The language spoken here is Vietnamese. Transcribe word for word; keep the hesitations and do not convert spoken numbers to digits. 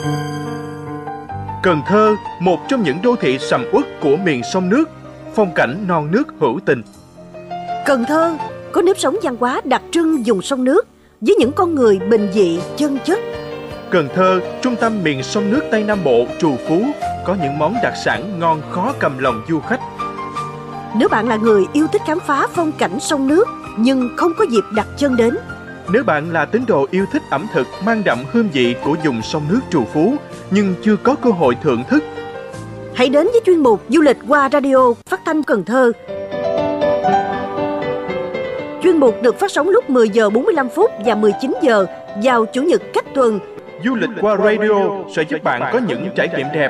Cần Thơ, một trong những đô thị sầm uất của miền sông nước, phong cảnh non nước hữu tình. Cần Thơ có nếp sống văn hóa đặc trưng vùng sông nước với những con người bình dị, chân chất. Cần Thơ, trung tâm miền sông nước Tây Nam Bộ, trù phú, có những món đặc sản ngon khó cầm lòng du khách. Nếu bạn là người yêu thích khám phá phong cảnh sông nước nhưng không có dịp đặt chân đến, nếu bạn là tín đồ yêu thích ẩm thực mang đậm hương vị của vùng sông nước trù phú nhưng chưa có cơ hội thưởng thức, hãy đến với chuyên mục Du lịch qua radio phát thanh Cần Thơ. Chuyên mục được phát sóng lúc mười giờ bốn mươi lăm phút và mười chín giờ vào Chủ nhật cách tuần. Du lịch qua radio sẽ giúp bạn có những trải nghiệm đẹp